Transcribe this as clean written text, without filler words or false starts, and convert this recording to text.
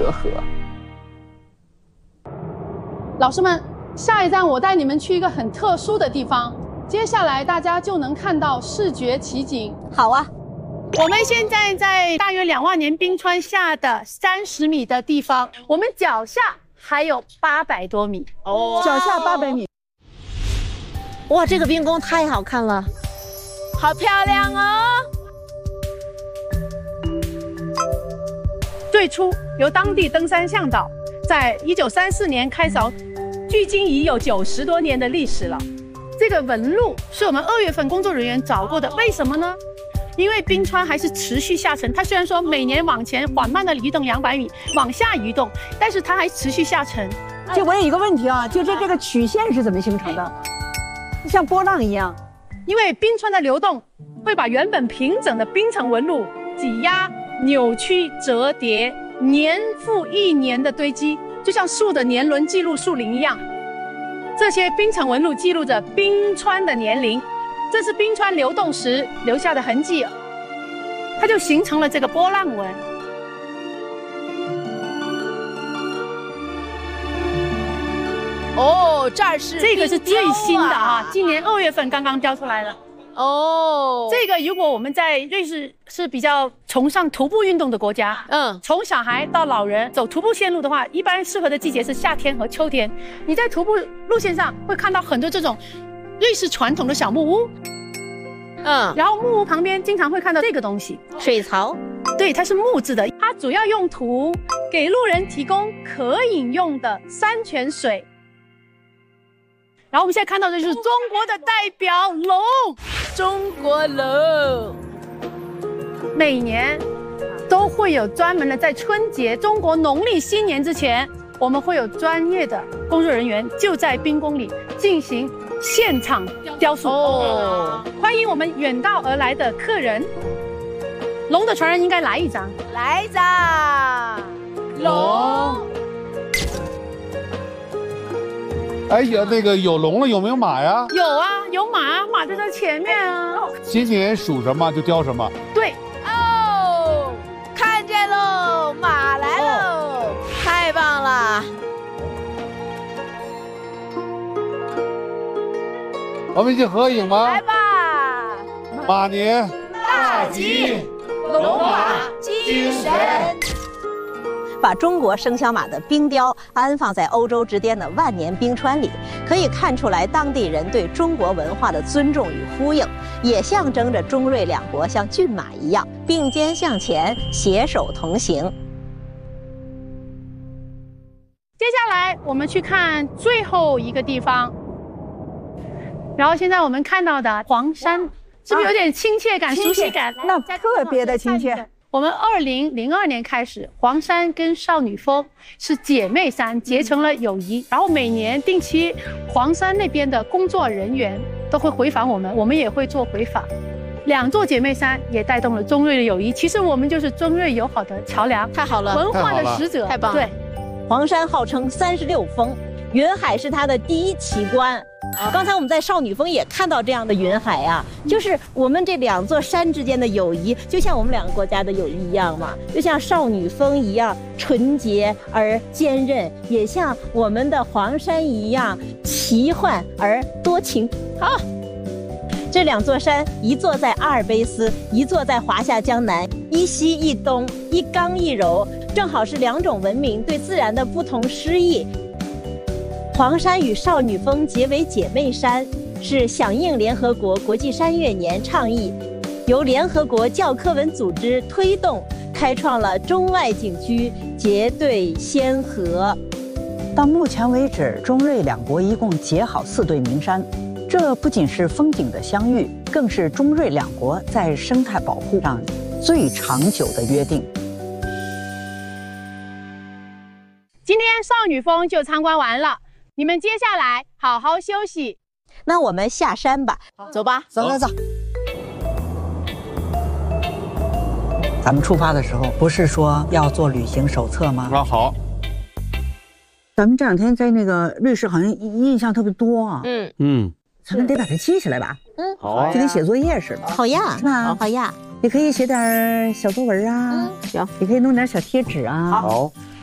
隔阂。 老师们，下一站我带你们去一个很特殊的地方，接下来大家就能看到视觉奇景。 好啊。 我们现在在大约2万年冰川下的30米的地方，我们脚下还有800多米。 哦， 脚下800米。 哇，这个冰宫太好看了， 好漂亮哦！ 最初由当地登山向导在1934年开凿，距今已有90多年的历史了。这个纹路是我们2月份工作人员找过的，为什么呢？因为冰川还是持续下沉，它虽然说每年往前缓慢的移动200米，往下移动，但是它还持续下沉。 就我有一个问题啊，就这个曲线是怎么形成的？像波浪一样。 因为冰川的流动会把原本平整的冰层纹路挤压、扭曲、折叠，年复一年的堆积，就像树的年轮记录树龄一样。这些冰层纹路记录着冰川的年龄。这是冰川流动时留下的痕迹，它就形成了这个波浪纹。 哦，这儿是这个是最新的啊，今年2月份刚刚雕出来的。 哦， 这个如果我们在瑞士是比较崇尚徒步运动的国家，从小孩到老人走徒步线路的话，一般适合的季节是夏天和秋天。你在徒步路线上会看到很多这种瑞士传统的小木屋，然后木屋旁边经常会看到这个东西， 水槽。 对，它是木质的，它主要用途给路人提供可饮用的山泉水。然后我们现在看到的就是中国的代表龙， 中国龙。 每年都会有专门的在春节中国农历新年之前，我们会有专业的工作人员就在冰宫里进行现场雕塑。欢迎我们远道而来的客人。龙的传人应该来一张， 来一张龙。 哎呀，那个有龙了，有没有马呀？ 有啊，有马，马就在前面啊。 新年属什么就雕什么。 对。 哦，看见喽，马来喽，太棒了。 我们一起合影吗？ 来吧。 马年大吉，龙马精神。 把中国生肖马的冰雕安放在欧洲之巅的万年冰川里，可以看出来当地人对中国文化的尊重与呼应，也象征着中瑞两国像骏马一样并肩向前，携手同行。 接下来我们去看最后一个地方，然后现在我们看到的黄山，是不是有点亲切感、熟悉感？ 那特别的亲切。 我们2002年开始，黄山跟少女峰是姐妹山，结成了友谊。然后每年定期，黄山那边的工作人员都会回访我们，我们也会做回访。2座姐妹山也带动了中瑞的友谊。其实我们就是中瑞友好的桥梁， 太好了， 文化的使者， 太棒了。 对， 黄山号称36峰，云海是它的第一奇观。刚才我们在少女峰也看到这样的云海啊，就是我们这2座山之间的友谊，就像我们2个国家的友谊一样嘛，就像少女峰一样纯洁而坚韧，也像我们的黄山一样奇幻而多情。好，这2座山，一座在阿尔卑斯，一座在华夏江南，一西一东，一刚一柔，正好是2种文明对自然的不同诗意。黄山与少女峰结为姐妹山，是响应联合国国际山岳年倡议，由联合国教科文组织推动，开创了中外景区结对先河。 到目前为止，中瑞2国一共结好4对名山，这不仅是风景的相遇，更是中瑞2国在生态保护上最长久的约定。 今天少女峰就参观完了。你们接下来好好休息， 那我们下山吧， 走吧， 走。咱们出发的时候不是说要做旅行手册吗？ 啊，好。 咱们这2天在那个瑞士好像印象特别多啊。咱们得把它记下来吧。 好， 就跟写作业似的。 好呀， 是吧？ 好呀， 也可以写点小作文啊。 行， 也可以弄点小贴纸啊。 好。